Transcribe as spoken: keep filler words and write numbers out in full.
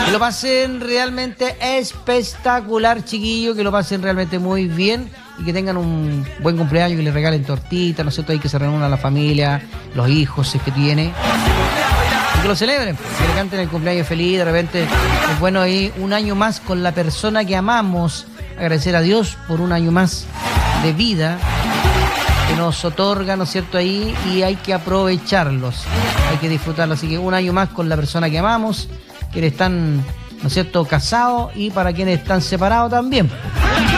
Que lo pasen realmente espectacular, chiquillos, que lo pasen realmente muy bien y que tengan un buen cumpleaños, que les regalen tortitas, ¿no es cierto? Ahí que se reúnan la familia, los hijos, si es que tiene. Y que lo celebren, que le canten el cumpleaños feliz, de repente es bueno ahí un año más con la persona que amamos, agradecer a Dios por un año más de vida que nos otorga, ¿no es cierto? Ahí, y hay que aprovecharlos, hay que disfrutarlos, así que un año más con la persona que amamos, quienes están, ¿no es cierto?, casados y para quienes están separados también.